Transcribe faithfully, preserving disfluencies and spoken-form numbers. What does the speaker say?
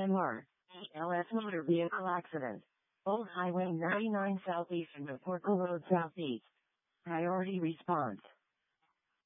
M R, A L S motor vehicle accident. Old Highway ninety-nine Southeast and McCorkle Road Southeast. Priority response.